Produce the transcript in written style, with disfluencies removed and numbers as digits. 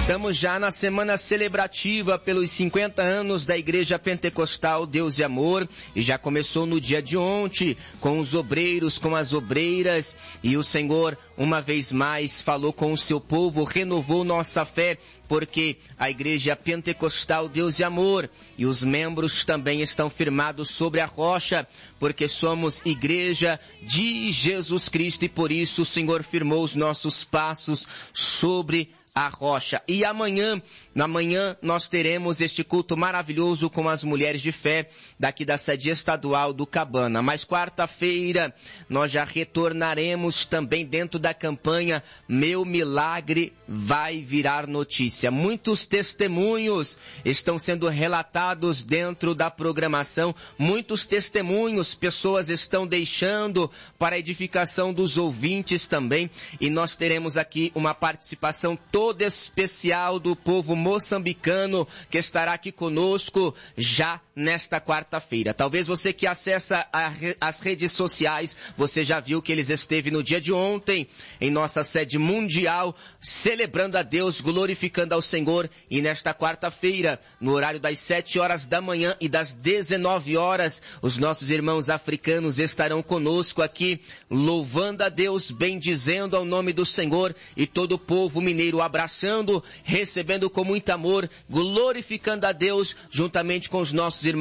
Estamos já na semana celebrativa pelos 50 anos da Igreja Pentecostal Deus e Amor, e já começou no dia de ontem com os obreiros, com as obreiras, e o Senhor uma vez mais falou com o seu povo, renovou nossa fé, porque a Igreja Pentecostal Deus e Amor e os membros também estão firmados sobre a rocha, porque somos Igreja de Jesus Cristo, e por isso o Senhor firmou os nossos passos sobre a rocha. E amanhã nós teremos este culto maravilhoso com as mulheres de fé daqui da sede estadual do Cabana. Mas quarta-feira nós já retornaremos também dentro da campanha Meu Milagre Vai Virar Notícia. Muitos testemunhos estão sendo relatados dentro da programação, muitos testemunhos, pessoas estão deixando para a edificação dos ouvintes também, e nós teremos aqui uma participação toda especial do povo moçambicano que estará aqui conosco já nesta quarta-feira. Talvez você que acessa as redes sociais, você já viu que eles esteve no dia de ontem em nossa sede mundial, celebrando a Deus, glorificando ao Senhor, e nesta quarta-feira, no horário das 7 horas da manhã e das 19 horas, os nossos irmãos africanos estarão conosco aqui, louvando a Deus, bendizendo ao nome do Senhor, e todo o povo mineiro abraçando, recebendo com muito amor, glorificando a Deus, juntamente com os nossos